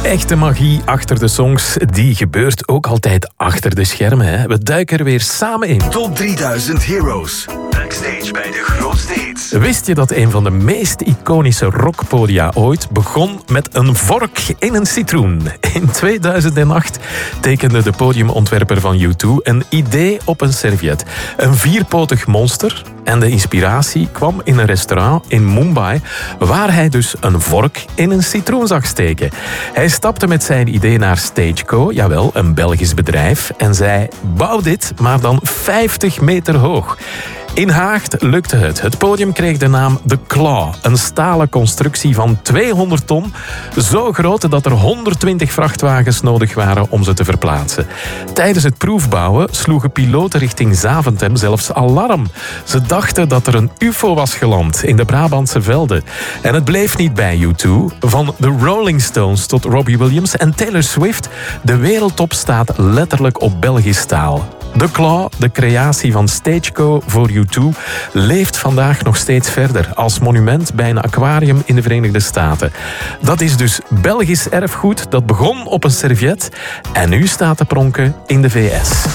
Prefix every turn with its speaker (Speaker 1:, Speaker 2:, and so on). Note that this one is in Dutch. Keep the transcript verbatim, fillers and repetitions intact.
Speaker 1: Echte magie achter de songs, die gebeurt ook altijd achter de schermen. Hè? We duiken er weer samen in.
Speaker 2: Top drieduizend Heroes. Backstage bij de grootste hits.
Speaker 1: Wist je dat een van de meest iconische rockpodia ooit begon met een vork in een citroen? In tweeduizend acht tekende de podiumontwerper van U twee een idee op een serviet. Een vierpotig monster. En de inspiratie kwam in een restaurant in Mumbai, waar hij dus een vork in een citroen zag steken. Hij stapte met zijn idee naar Stageco, jawel, een Belgisch bedrijf, en zei: bouw dit, maar dan vijftig meter hoog. In Haagt lukte het. Het podium kreeg de naam The Claw, een stalen constructie van tweehonderd ton, zo groot dat er honderdtwintig vrachtwagens nodig waren om ze te verplaatsen. Tijdens het proefbouwen sloegen piloten richting Zaventem zelfs alarm. Ze dachten dat er een ufo was geland in de Brabantse velden. En het bleef niet bij U twee. Van de Rolling Stones tot Robbie Williams en Taylor Swift, de wereldtop staat letterlijk op Belgisch staal. The Claw, de creatie van Stageco voor U twee, leeft vandaag nog steeds verder als monument bij een aquarium in de Verenigde Staten. Dat is dus Belgisch erfgoed dat begon op een serviet en nu staat te pronken in de V S.